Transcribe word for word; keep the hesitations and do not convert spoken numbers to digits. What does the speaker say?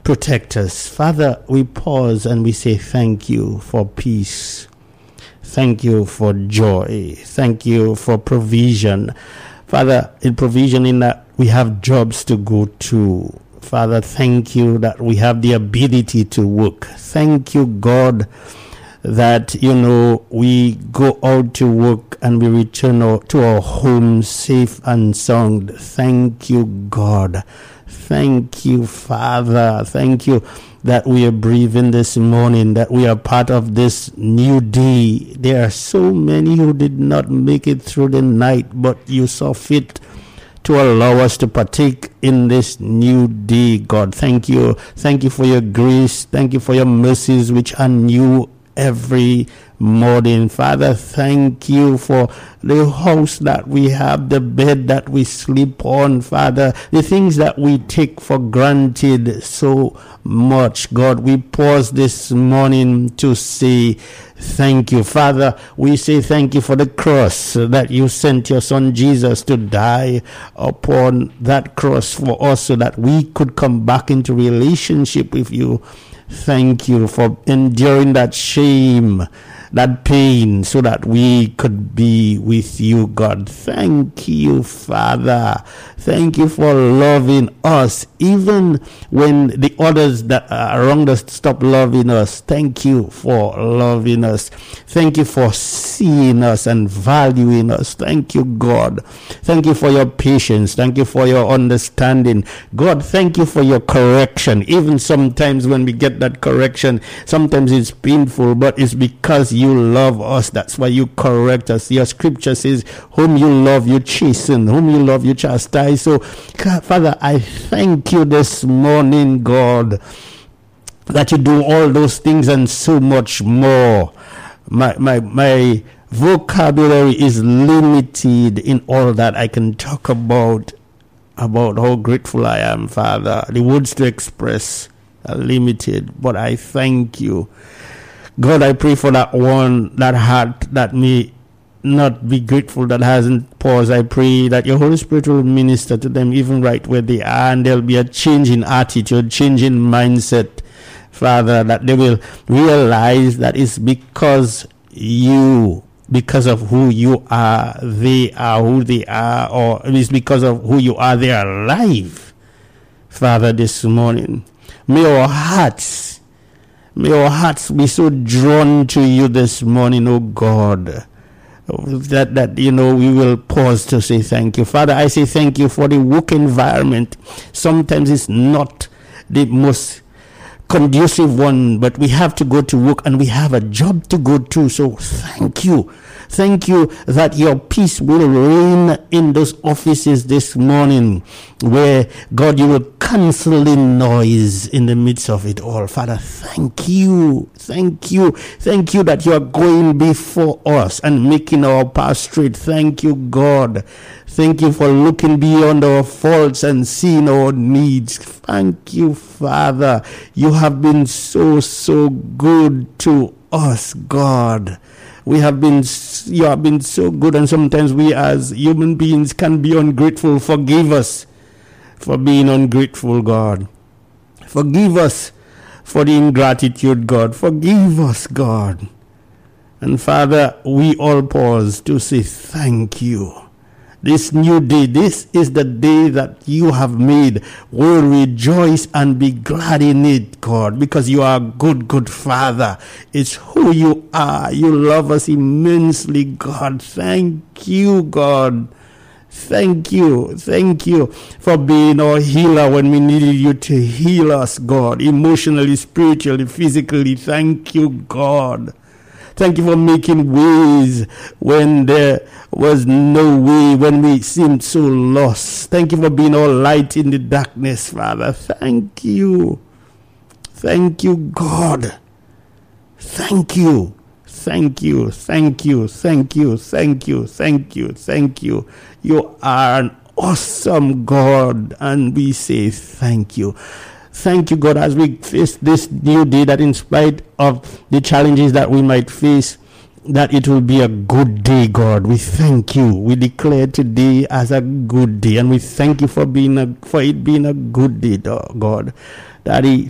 protect us. Father, we pause and we say thank you for peace. Thank you for joy. Thank you for provision. Father, in provision in that we have jobs to go to. Father, thank you that we have the ability to work. Thank you, God, that, you know, we go out to work and we return our, to our home safe and sound. Thank you, God. Thank you, Father. Thank you that we are breathing this morning, that we are part of this new day. There are so many who did not make it through the night, but you saw fit to allow us to partake in this new day, God. Thank you. Thank you for your grace. Thank you for your mercies, which are new every morning. Father, thank you for the house that we have, the bed that we sleep on, Father, the things that we take for granted so much. God, we pause this morning to say thank you. Father, we say thank you for the cross that you sent your son Jesus to die upon that cross for us so that we could come back into relationship with you. Thank you for enduring that shame, that pain, so that we could be with you, God. Thank you, Father. Thank you for loving us, even when the others that are around us stop loving us. Thank you for loving us. Thank you for seeing us and valuing us. Thank you, God. Thank you for your patience. Thank you for your understanding. God, thank you for your correction. Even sometimes when we get that correction, sometimes it's painful, but it's because you love us. That's why you correct us. Your scripture says, whom you love, you chasten. Whom you love, you chastise. So, Father, I thank you this morning, God, that you do all those things and so much more. My, my, my vocabulary is limited in all that I can talk about, about how grateful I am, Father. The words to express are limited, but I thank you. God, I pray for that one, that heart that may not be grateful, that hasn't paused. I pray that your Holy Spirit will minister to them even right where they are, and there'll be a change in attitude, change in mindset, Father, that they will realize that it's because you, because of who you are, they are who they are, or it's because of who you are, they are alive. Father, this morning, may our hearts, may our hearts be so drawn to you this morning, oh God, that, that, you know, we will pause to say thank you. Father, I say thank you for the work environment. Sometimes it's not the most conducive one, but we have to go to work and we have a job to go to. So thank you. Thank you that your peace will reign in those offices this morning, where, God, you will cancel the noise in the midst of it all. Father, thank you. Thank you. Thank you that you are going before us and making our path straight. Thank you, God. Thank you for looking beyond our faults and seeing our needs. Thank you, Father. You have been so, so good to us, God. We have been, you have been so good, and sometimes we as human beings can be ungrateful. Forgive us for being ungrateful, God. Forgive us for the ingratitude, God. Forgive us, God. And Father, we all pause to say thank you. This new day, this is the day that you have made. We'll rejoice and be glad in it, God, because you are a good, good Father. It's who you are. You love us immensely, God. Thank you, God. Thank you. Thank you for being our healer when we needed you to heal us, God, emotionally, spiritually, physically. Thank you, God. Thank you for making ways when there was no way, when we seemed so lost. Thank you for being our light in the darkness, Father. Thank you. Thank you, God. Thank you. Thank you. Thank you. Thank you. Thank you. Thank you. Thank you. You are an awesome God, and we say thank you. Thank you, God, as we face this new day, that in spite of the challenges that we might face, that it will be a good day, God. We thank you. We declare today as a good day, and we thank you for being a, for it being a good day, God. Daddy,